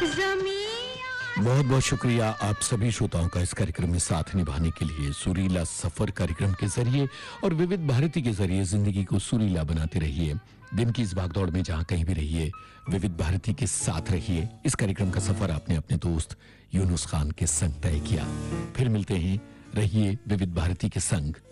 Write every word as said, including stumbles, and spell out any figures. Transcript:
बहुत बहुत शुक्रिया आप सभी श्रोताओं का इस कार्यक्रम में साथ निभाने के लिए। सुरीला सफर कार्यक्रम के जरिए और विविध भारती के जरिए जिंदगी को सुरीला बनाते रहिए। दिन की इस भागदौड़ में जहां कहीं भी रहिए, विविध भारती के साथ रहिए। इस कार्यक्रम का सफर आपने अपने दोस्त यूनुस खान के संग तय किया। फिर मिलते हैं, रहिए विविध भारती के संग।